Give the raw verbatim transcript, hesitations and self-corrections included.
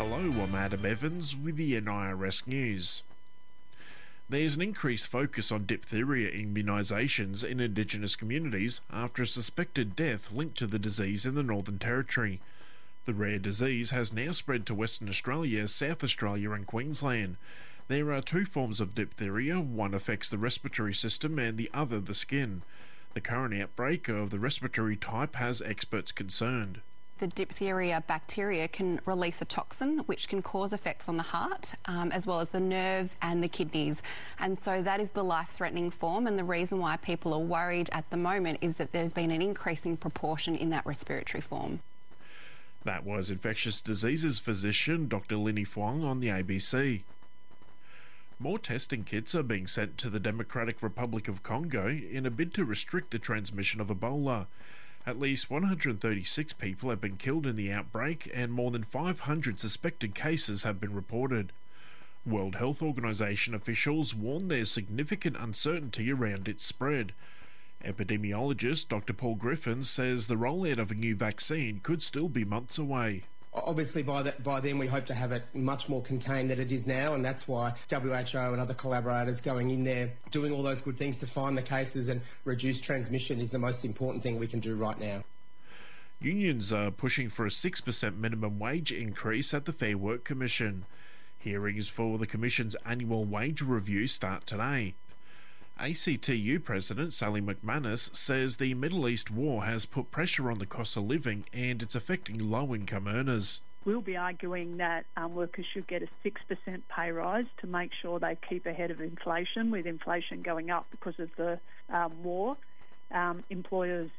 Hello, I'm Adam Evans with the N I R S News. There's an increased focus on diphtheria immunisations in Indigenous communities after a suspected death linked to the disease in the Northern Territory. The rare disease has now spread to Western Australia, South Australia and Queensland. There are two forms of diphtheria, one affects the respiratory system and the other the skin. The current outbreak of the respiratory type has experts concerned. The diphtheria bacteria can release a toxin which can cause effects on the heart, um, as well as the nerves and the kidneys. And so that is the life-threatening form, and the reason why people are worried at the moment is that there's been an increasing proportion in that respiratory form. That was infectious diseases physician Doctor Linny Fwang on the A B C. More testing kits are being sent to the Democratic Republic of Congo in a bid to restrict the transmission of Ebola. At least one hundred thirty-six people have been killed in the outbreak and more than five hundred suspected cases have been reported. World Health Organization officials warn there's significant uncertainty around its spread. Epidemiologist Doctor Paul Griffin says the rollout of a new vaccine could still be months away. Obviously, by that, by then we hope to have it much more contained than it is now, and that's why W H O and other collaborators going in there, doing all those good things to find the cases and reduce transmission is the most important thing we can do right now. Unions are pushing for a six percent minimum wage increase at the Fair Work Commission. Hearings for the Commission's annual wage review start today. A C T U President Sally McManus says the Middle East war has put pressure on the cost of living and it's affecting low-income earners. We'll be arguing that um, workers should get a six percent pay rise to make sure they keep ahead of inflation, with inflation going up because of the um, war. Um, employers